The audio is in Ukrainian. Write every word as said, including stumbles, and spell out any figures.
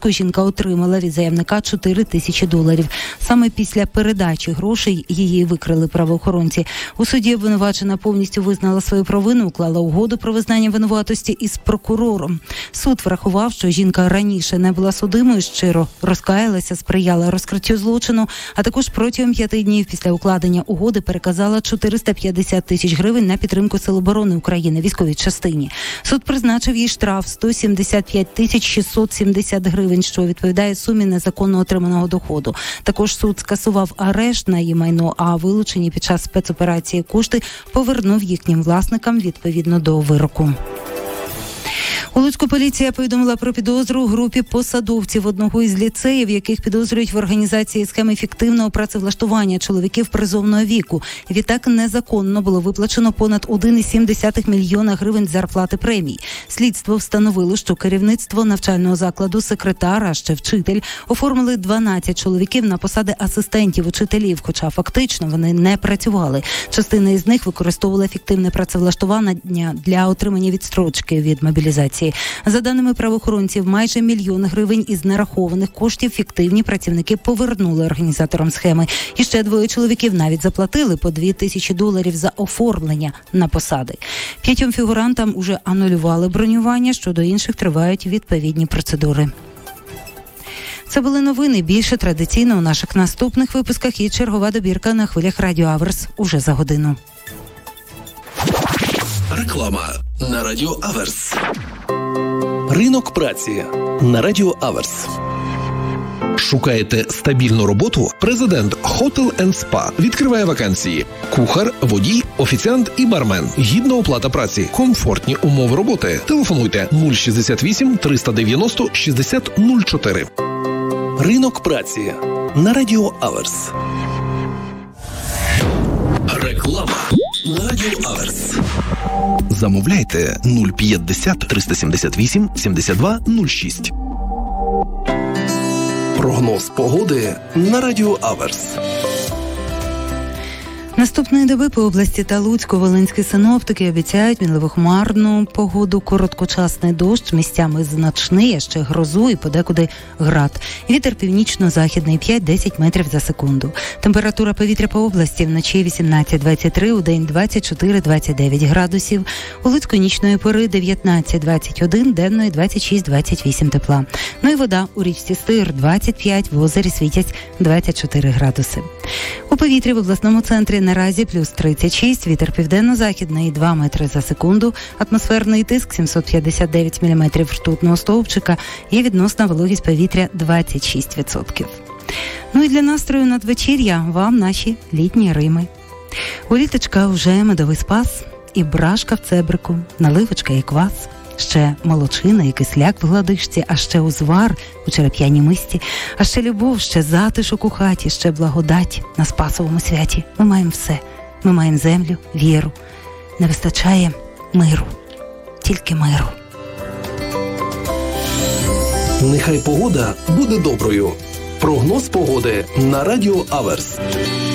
Луцьку жінка отримала від заявника чотири тисячі доларів. Саме після передачі грошей її викрили правоохоронці. У суді обвинувачена повністю визнала свою провину, уклала угоду про визнання винуватості із прокурором. Суд врахував, що жінка раніше не була судимою, щиро розкаялася, сприяла розкриттю злочину, а також протягом п'яти днів після укладення угоди переказала чотириста п'ятдесят тисяч гривень на підтримку Сил оборони України військовій частині. Суд призначив їй штраф сто сімдесят п'ять тисяч шістсот сімдесят гривень, що відповідає сумі незаконно отриманого доходу. Також суд скасував арешт на її майно, а вилучені під час спецоперації кошти повернув їхнім власникам відповідно до вироку. У Луцьку поліція повідомила про підозру групі посадовців одного із ліцеїв, яких підозрюють в організації схеми фіктивного працевлаштування чоловіків призовного віку. Відтак незаконно було виплачено понад один цілих сім десятих мільйона гривень зарплати премій. Слідство встановило, що керівництво навчального закладу, секретар, а ще вчитель оформили дванадцять чоловіків на посади асистентів учителів, хоча фактично вони не працювали. Частина із них використовувала фіктивне працевлаштування для отримання відстрочки від мобілізації. За даними правоохоронців, майже мільйон гривень із нарахованих коштів фіктивні працівники повернули організаторам схеми. І ще двоє чоловіків навіть заплатили по дві тисячі доларів за оформлення на посади. П'ятьом фігурантам уже анулювали бронювання, щодо інших тривають відповідні процедури. Це були новини. Більше традиційно у наших наступних випусках і чергова добірка на хвилях Радіо Аверс уже за годину. Реклама на Радіо Аверс. Ринок праці на Радіо Аверс. Шукаєте стабільну роботу? Президент Hotel енд Spa відкриває вакансії. Кухар, водій, офіціант і бармен. Гідна оплата праці. Комфортні умови роботи. Телефонуйте нуль шістдесят вісім триста дев'яносто шістдесят нуль чотири. Ринок праці на Радіо Аверс. Реклама на Радіо Аверс. Замовляйте нуль п'ятдесят триста сімдесят вісім сімдесят два нуль шість. Прогноз погоди на Радіо Аверс. Наступної доби по області та Луцьку волинські синоптики обіцяють мінливохмарну погоду, короткочасний дощ, місцями значний, а ще грозу і подекуди град. Вітер північно-західний п'ять-десять метрів за секунду. Температура повітря по області вночі вісімнадцять двадцять три, у день двадцять чотири двадцять дев'ять градусів. У Луцьку нічної пори дев'ятнадцять двадцять один, денної двадцять шість двадцять вісім тепла. Ну і вода у річці Стир двадцять п'ять, в озері Світязь двадцять чотири градуси. У повітрі в обласному центрі наразі плюс тридцять шість, вітер південно-західний два метри за секунду, атмосферний тиск сімсот п'ятдесят дев'ять міліметрів ртутного стовпчика і відносна вологість повітря двадцять шість відсотків. Ну і для настрою надвечір'я вам наші літні Рими. У літочка вже медовий спас, і брашка в цебрику, наливочка і квас. Ще молочина і кисляк в гладишці, а ще узвар у череп'яній мисті, а ще любов, ще затишок у хаті, ще благодать на Спасовому святі. Ми маємо все. Ми маємо землю, віру. Не вистачає миру. Тільки миру. Нехай погода буде доброю. Прогноз погоди на Радіо Аверс.